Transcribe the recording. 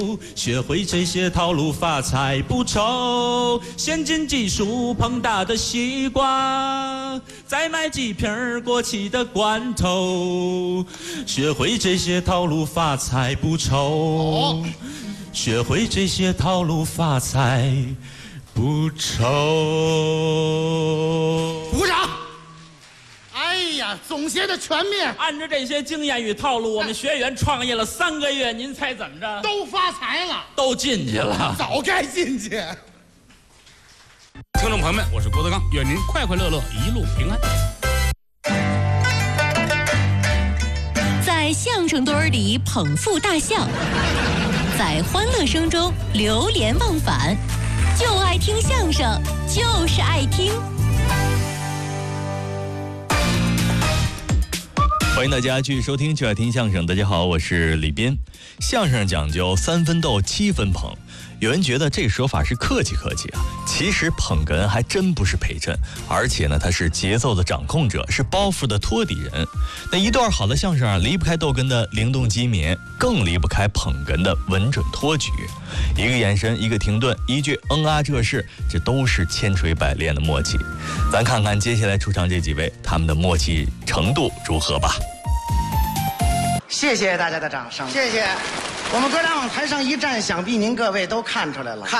学会这些套路发财不愁，先进技术膨大的西瓜，再买几瓶过期的罐头。学会这些套路发财不愁，学会这些套路发财不愁。 鼓掌！哎呀，总结的全面， 按照这些经验与套路，我们学员创业了3个月，您猜怎么着？ 都发财了， 都进去了。 早该进去。 听众朋友们，我是郭德纲，愿您快快乐乐，一路平安。 在相声堆儿里捧腹大笑，在欢乐声中流连忘返，就爱听相声，就是爱听。 欢迎大家继续收听就爱听相声。大家好，我是李斌。相声讲究3分逗7分捧，有人觉得这个说法是客气客气啊，其实捧哏还真不是陪衬，而且呢，他是节奏的掌控者，是包袱的托底人。那一段好的相声啊，离不开逗哏的灵动机敏，更离不开捧哏的稳准托举。一个眼神，一个停顿，一句啊这是，这都是千锤百炼的默契。咱看看接下来出场这几位，他们的默契程度如何吧。 谢谢大家的掌声， 谢谢。 我们哥俩往台上一站，想必您各位都看出来了。